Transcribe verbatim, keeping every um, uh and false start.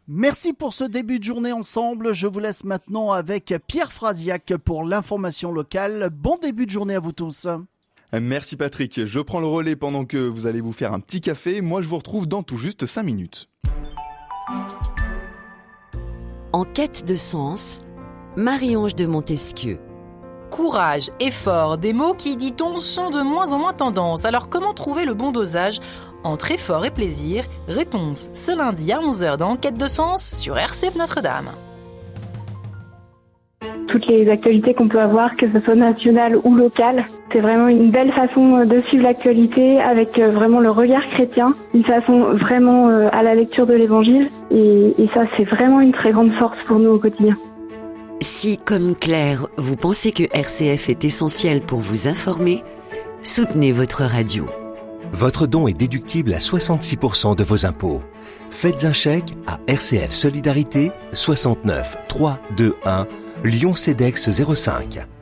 Merci pour ce début de journée ensemble. Je vous laisse maintenant avec Pierre Frasiac pour l'information locale. Bon début de journée à vous tous. Merci Patrick, je prends le relais pendant que vous allez vous faire un petit café. Moi je vous retrouve dans tout juste cinq minutes. En quête de sens, Marie-Ange de Montesquieu. Courage, effort, des mots qui, dit-on, sont de moins en moins tendance. Alors comment trouver le bon dosage entre effort et plaisir? Réponse ce lundi à onze heures dans En quête de sens sur R C F Notre-Dame. Toutes les actualités qu'on peut avoir, que ce soit nationales ou locales, c'est vraiment une belle façon de suivre l'actualité avec vraiment le regard chrétien, une façon vraiment à la lecture de l'évangile et, et ça c'est vraiment une très grande force pour nous au quotidien. Si, comme Claire, vous pensez que R C F est essentiel pour vous informer, soutenez votre radio. Votre don est déductible à soixante-six pour cent de vos impôts. Faites un chèque à R C F Solidarité soixante-neuf trois deux un Lyon-Cedex zéro cinq.